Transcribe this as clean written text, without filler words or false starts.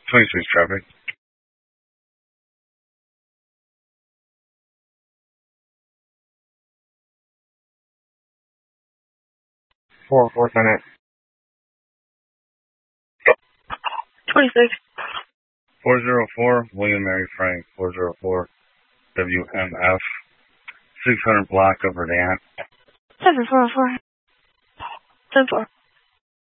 26 traffic. 4 minute. 26. 404, William Mary Frank, 404, WMF, 600 block of Verdant. 744. 10-4.